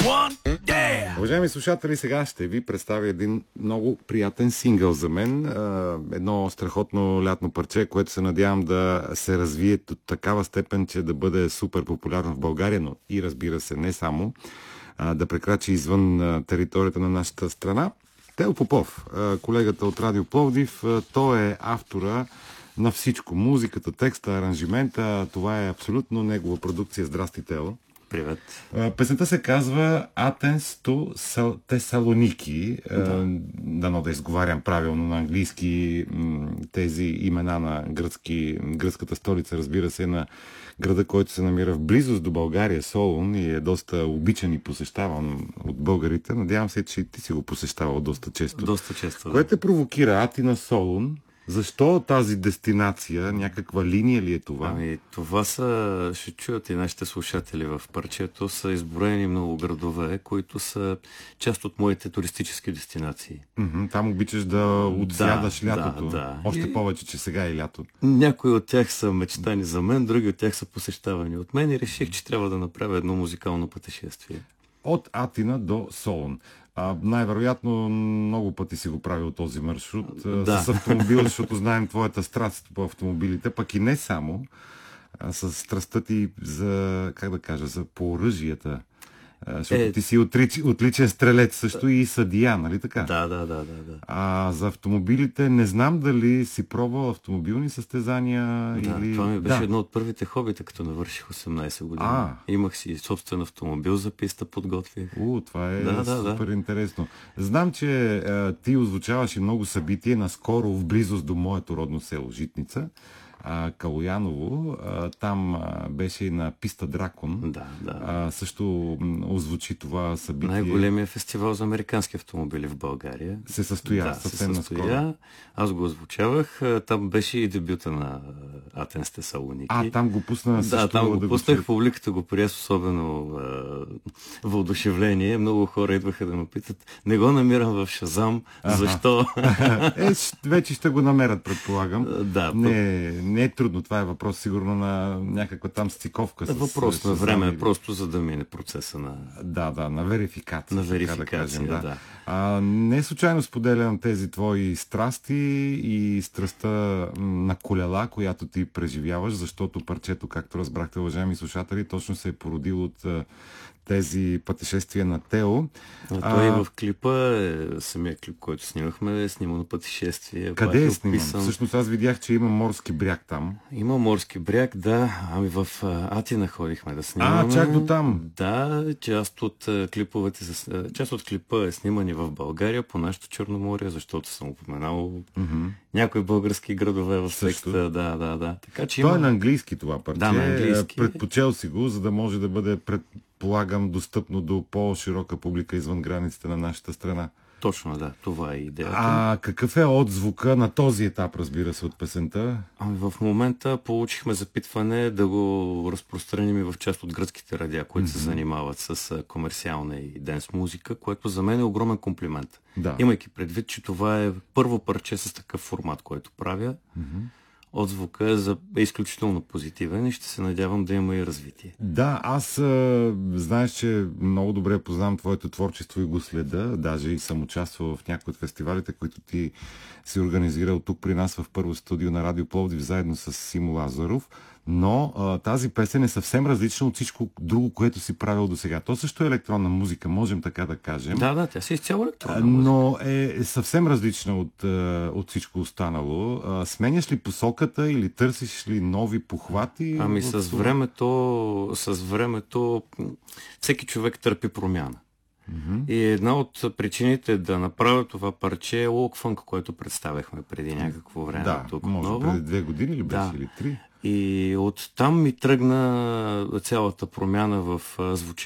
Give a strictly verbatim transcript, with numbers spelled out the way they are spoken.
Yeah! Уважаеми слушатели, сега ще ви представя един много приятен сингъл за мен. Едно страхотно лятно парче, което се надявам да се развие до такава степен, че да бъде супер популярно в България, но и разбира се не само, да прекрачи извън територията на нашата страна. Тео Попов, колегата от Радио Пловдив, той е автора на всичко. Музиката, текста, аранжимента, това е абсолютно негова продукция. Здрасти, Тео. Привет. Песента се казва Атенс ту Тесалоники. Да. Дано да изговарям правилно на английски тези имена на гръцки, гръцката столица, разбира се, на града, който се намира в близост до България, Солун, и е доста обичан и посещаван от българите. Надявам се, че ти си го посещавал доста често. Доста често, да. Което те провокира Атина, Солун. Защо тази дестинация? Някаква линия ли е това? Ами, това са, ще чуят и нашите слушатели в парчето, са изброени много градове, които са част от моите туристически дестинации. Mm-hmm, там обичаш да отсядаш да, лятото. Да, да. Още и... повече, че сега е лято. Някои от тях са мечтани за мен, други от тях са посещавани от мен и реших, че трябва да направя едно музикално пътешествие. От Атина до Солун. А, най-вероятно много пъти си го правил този маршрут да. С автомобил, защото знаем твоята страст по автомобилите, пък и не само, а с страстта ти за, как да кажа, за по оръжията. Защото е, ти си отлич, отличен стрелец също и съдия, нали така? Да, да, да, да, да. А за автомобилите не знам дали си пробвал автомобилни състезания да, или... това ми беше да. едно от първите хобита, като навърших осемнайсет години. А. Имах си собствен автомобил за писта, подготвих. О, това е да, да, супер да. интересно. Знам, че а, ти озвучаваш и много събития наскоро в близост до моето родно село Житница. Калояново, там беше и на писта Дракон. Да, да. А, също озвучи това събитие. Най-големия фестивал за американски автомобили в България. Се състоя да, съвсем се състоя. наскоро. Аз го озвучавах. Там беше и дебюта на Атенс Тесалоники. А, там го пусна също. Да, там го да пуснах. го... Публиката го прия с особено въодушевление. Много хора идваха да ме питат. Не го намирам в Шазам. Аха. Защо? е, вече ще го намерят, предполагам. Да. Не, не е трудно. Това е въпрос сигурно на някаква там стиковка. С, въпрос с, на време, или... просто за да мине процеса на... Да, да, на верификация. На верификация, да кажем, да. да. А, не случайно споделям тези твои страсти и страстта на колела, която ти преживяваш, защото парчето, както разбрахте, уважаеми слушатели, точно се е породил от тези пътешествия на Тео. А той а... в клипа, е, самия клип, който снимахме, е снимано пътешествие. Къде е сниман? Описан... Всъщност аз видях, че има морски бряг там. Има морски бряг, да. Ами в Атина ходихме да снимаме. А, чак до там? Да, част от клиповете, част от клипа е снимани в България по нашето Черноморие, защото съм упоменал mm-hmm. някои български градове в текста. Да, да, да. Така, че той има... е на английски това парче. Да, на английски. Предпочел си го, за да може да бъде пред полагам достъпно до по-широка публика извън границите на нашата страна. Точно, да. Това е идеята. А какъв е отзвука на този етап, разбира се, от песента? Ами в момента получихме запитване да го разпространим и в част от гръцките радиа, които mm-hmm. се занимават с комерциална и денс музика, което за мен е огромен комплимент. Да. Имайки предвид, че това е първо парче с такъв формат, който правя. Mm-hmm. Отзвука е, за, е изключително позитивен и ще се надявам да има и развитие. Да, аз а, знаеш, че много добре познавам твоето творчество и го следа. Даже и съм участвал в някои от фестивалите, които ти си организирал тук при нас в първо студио на Радио Пловдив, заедно с Симо Лазаров. Но а, тази песен е съвсем различна от всичко друго, което си правил до сега. То също е електронна музика, можем така да кажем. Да, да, тя си изцяло електронна музика. Но е, е съвсем различна от, от всичко останало. А, сменяш ли посоката или търсиш ли нови похвати? Ами с времето, с времето всеки човек търпи промяна. Mm-hmm. И една от причините да направя това парче е Лок Фънк, което представяхме преди някакво време. Да, тук може отново. преди две години ли беше да. или три? И оттам ми тръгна цялата промяна в звучението.